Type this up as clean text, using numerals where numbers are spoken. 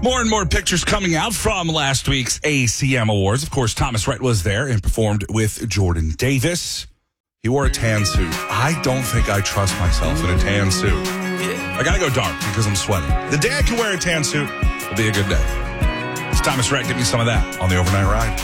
More and more pictures coming out from last week's ACM Awards. Of course, Thomas Rhett was there and performed with Jordan Davis. He wore a tan suit. I don't think I trust myself in a tan suit. I gotta go dark because I'm sweating. The day I can wear a tan suit will be a good day. It's Thomas Rhett. Give me some of that on the Overnight Ride.